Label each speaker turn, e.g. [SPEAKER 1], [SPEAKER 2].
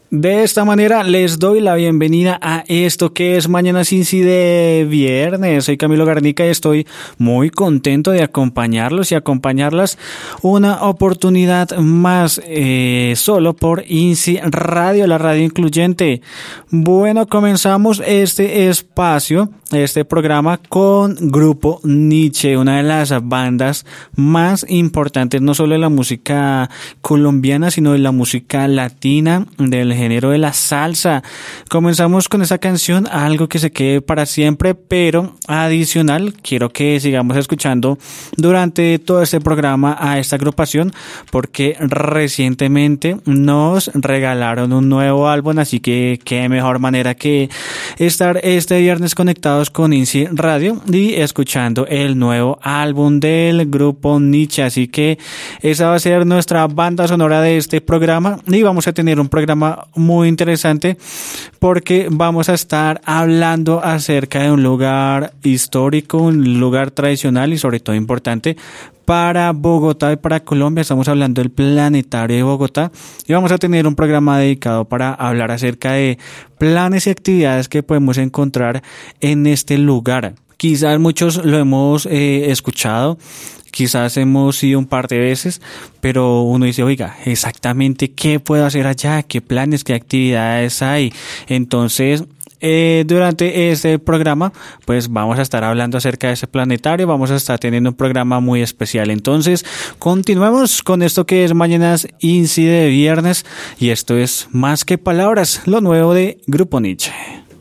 [SPEAKER 1] De esta manera les doy la bienvenida a esto que es Mañanas Inci de viernes. Soy Camilo Garnica y estoy muy contento de acompañarlos y acompañarlas una oportunidad más solo por Inci Radio, la radio incluyente. Bueno, comenzamos este espacio, este programa con Grupo Nietzsche, una de las bandas más importantes no solo de la música colombiana sino de la música latina, del género de la salsa. Comenzamos con esa canción, algo que se quede para siempre, pero adicional, quiero que sigamos escuchando durante todo este programa a esta agrupación, porque recientemente nos regalaron un nuevo álbum, así que qué mejor manera que estar este viernes conectados con Inci Radio y escuchando el nuevo álbum del Grupo Nietzsche. Así que esa va a ser nuestra banda sonora de este programa y vamos a tener un programa muy interesante porque vamos a estar hablando acerca de un lugar histórico, un lugar tradicional y sobre todo importante para Bogotá y para Colombia. Estamos hablando del Planetario de Bogotá y vamos a tener un programa dedicado para hablar acerca de planes y actividades que podemos encontrar en este lugar. Quizás muchos lo hemos escuchado, quizás hemos ido un par de veces, pero uno dice, oiga, exactamente qué puedo hacer allá, qué planes, qué actividades hay. Entonces, durante este programa, pues vamos a estar hablando acerca de ese planetario, vamos a estar teniendo un programa muy especial. Entonces, continuemos con esto que es Mañanas Inci de viernes y esto es Más que Palabras, lo nuevo de Grupo Nietzsche.